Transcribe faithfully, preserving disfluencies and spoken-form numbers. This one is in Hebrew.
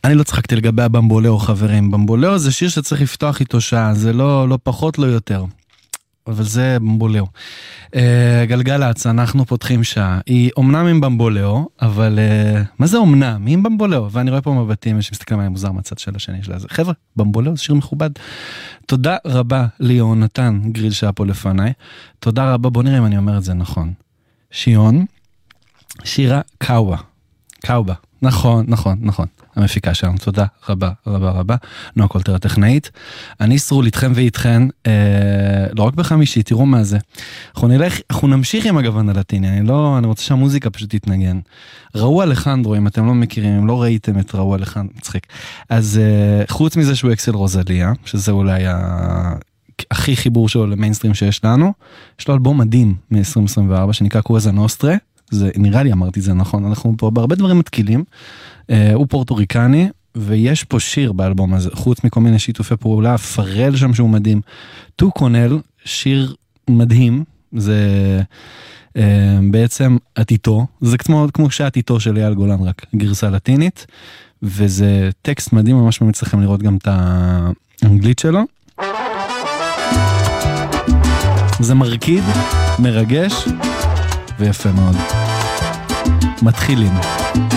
אני לא צחקתי לגבי הבמבולאו, חברים. במבולאו זה שיר שצריך לפתוח איתו שעה, זה לא, לא פחות, לא יותר. אבל זה במבולאו. גלגלצ, אנחנו פותחים שעה. היא אומנם עם במבולאו, אבל מה זה אומנם? היא עם במבולאו. ואני רואה פה מבטים שמסתכלים עליהם מוזר מהצד של השני שלה. חבר'ה, במבולאו זה שיר מכובד. תודה רבה ליהונתן גריל שהיה פה לפניי. תודה רבה, בוא נראה אם אני אומר את זה נכון. שיון, שירה קאובה. קאובה. נכון, נכון, נכון. המפיקה שלנו, תודה רבה, רבה, רבה. נועה קולטר הטכנאית. אני סרול איתכם ואיתכן, אה, לא רק בחמישי, תראו מה זה. אנחנו נלך, אנחנו נמשיך עם הגוון הלטיני, אני לא, אני רוצה שהמוזיקה פשוט תתנגן. ראו אלחנדרו, אם אתם לא מכירים, אם לא ראיתם את ראו אלחנדרו, מצחיק. אז אה, חוץ מזה שהוא אקסל רוזליה, שזה אולי ה... הכי חיבור שלו למיינסטרים שיש לנו, יש לו אלבום מדהים מ-עשרים עשרים וארבע, שנקרא קוזה נוסטרה, זה, נראה לי אמרתי זה נכון, אנחנו פה בהרבה דברים מתקילים, אה, הוא פורטוריקני, ויש פה שיר באלבום הזה, חוץ מכל מיני שיתופי פעולה, פרל שם שהוא מדהים, טו קונל, שיר מדהים, זה אה, בעצם עתיתו, זה כמו, כמו שעתיתו של אייל גולן, רק גרסה לטינית, וזה טקסט מדהים, ממש ממש צריכים לראות גם את האנגלית שלו, זה מרקיד, מרגש, ויפה מאוד. מתחילים.